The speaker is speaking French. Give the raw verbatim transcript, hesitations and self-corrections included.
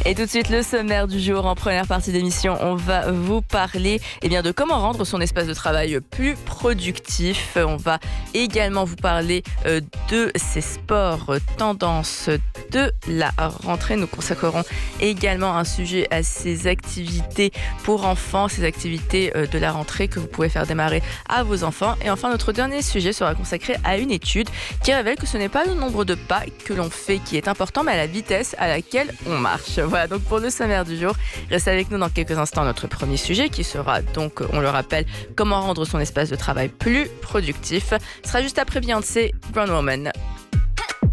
Et tout de suite, le sommaire du jour. En première partie d'émission, on va vous parler eh bien, de comment rendre son espace de travail plus productif. On va également vous parler euh, de ces sports euh, tendances de la rentrée. Nous consacrerons également un sujet à ces activités pour enfants, ces activités euh, de la rentrée que vous pouvez faire démarrer à vos enfants. Et enfin, notre dernier sujet sera consacré à une étude qui révèle que ce n'est pas le nombre de pas que l'on fait qui est important, mais à la vitesse à laquelle on marche. Voilà donc pour le sommaire du jour. Restez avec nous dans quelques instants. Notre premier sujet qui sera donc, on le rappelle, comment rendre son espace de travail plus productif. Ce sera juste après Beyoncé, Grown Woman.